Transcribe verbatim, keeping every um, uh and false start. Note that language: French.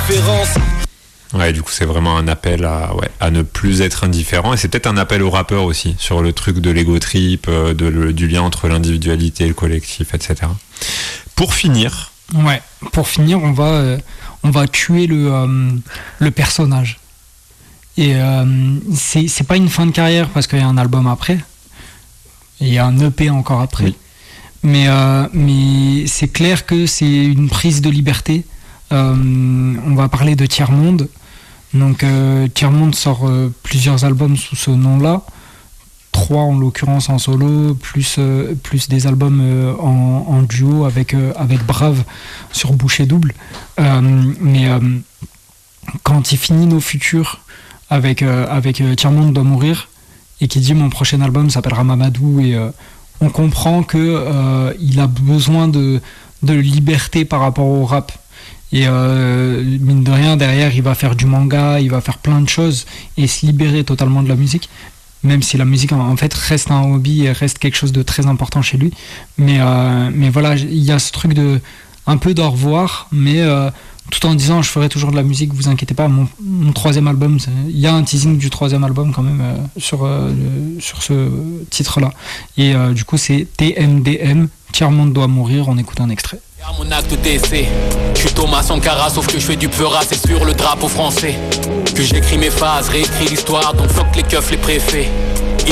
différence. Ouais, du coup, c'est vraiment un appel à, ouais, à ne plus être indifférent. Et c'est peut-être un appel aux rappeurs aussi, sur le truc de l'ego trip, de, le, du lien entre l'individualité et le collectif, et cetera. Pour finir... Ouais, pour finir, on va, euh, on va tuer le, euh, le personnage. Et euh, c'est, c'est pas une fin de carrière, parce qu'il y a un album après. Et il y a un E P encore après. Oui. Mais, euh, mais c'est clair que c'est une prise de liberté. Euh, on va parler de Tiers Monde. Donc euh, Tiers Monde sort euh, plusieurs albums sous ce nom-là, trois en l'occurrence en solo, plus, euh, plus des albums euh, en, en duo avec, euh, avec Brave sur Bouchée Double. Euh, mais euh, quand il finit Nos Futurs avec, euh, avec euh, Tiers Monde doit mourir et qui dit mon prochain album s'appellera Mamadou, et euh, on comprend que euh, il a besoin de, de liberté par rapport au rap. Et euh, mine de rien, derrière, il va faire du manga, il va faire plein de choses et se libérer totalement de la musique, même si la musique, en fait, reste un hobby et reste quelque chose de très important chez lui. Mais, euh, mais voilà, il y a ce truc de un peu d'au revoir, mais euh, tout en disant je ferai toujours de la musique, vous inquiétez pas, mon, mon troisième album, il y a un teasing du troisième album quand même euh, sur, euh, le, sur ce titre-là. Et euh, du coup, c'est T M D M, Tiers Monde doit mourir, on écoute un extrait. Mon acte d'essai, je suis Thomas Sankara, sauf que je fais du peurat, c'est sur le drapeau français que j'écris mes phases, réécris l'histoire, donc fuck les keufs, les préfets.